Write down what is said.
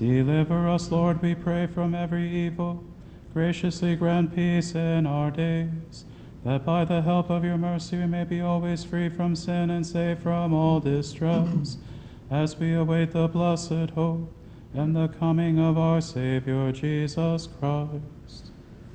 Deliver us, Lord, we pray, from every evil. Graciously grant peace in our days, that by the help of your mercy we may be always free from sin and safe from all distress, as we await the blessed hope and the coming of our Savior Jesus Christ.